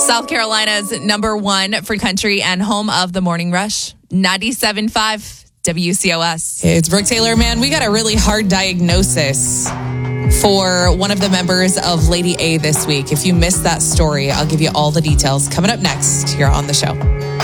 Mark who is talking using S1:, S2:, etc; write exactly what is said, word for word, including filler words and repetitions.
S1: South Carolina's number one for country and home of the Morning Rush, ninety-seven point five W C O S.
S2: It's Brooke Taylor. Man, we got a really hard diagnosis for one of the members of Lady A this week. If you missed that story, I'll give you all the details coming up next here on the show.